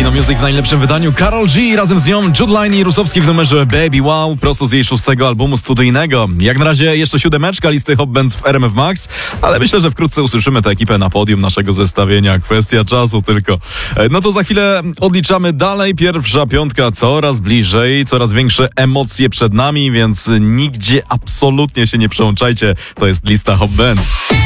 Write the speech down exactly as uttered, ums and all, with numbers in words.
Rino Music w najlepszym wydaniu. Karol G razem z nią, Jude Line i Rusowski w numerze Baby Wow, prosto z jej szóstego albumu studyjnego. Jak na razie jeszcze siódemeczka listy Hot Bands w R M F Max, ale myślę, że wkrótce usłyszymy tę ekipę na podium naszego zestawienia. Kwestia czasu tylko. No to za chwilę odliczamy dalej. Pierwsza piątka coraz bliżej, coraz większe emocje przed nami, więc nigdzie absolutnie się nie przełączajcie. To jest lista Hot Bands.